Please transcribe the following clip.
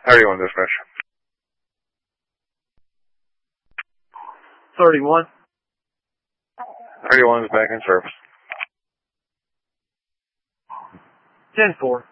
31 dispatch. 31. 31 is back in service. 10-4.